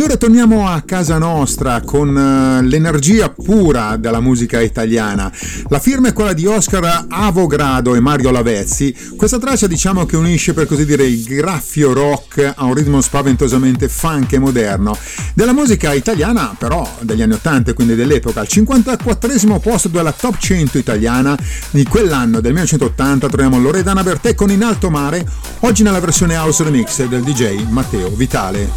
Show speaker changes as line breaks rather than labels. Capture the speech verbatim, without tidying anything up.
Allora torniamo a casa nostra con uh, l'energia pura della musica italiana. La firma è quella di Oscar Avogrado e Mario Lavezzi. Questa traccia diciamo che unisce, per così dire, il graffio rock a un ritmo spaventosamente funk e moderno. Della musica italiana però degli anni ottanta, quindi dell'epoca, al cinquantaquattresimo posto della top cento italiana di quell'anno, del millenovecentottanta, troviamo Loredana Bertè con In alto mare, oggi nella versione house remix del D J Matteo Vitale.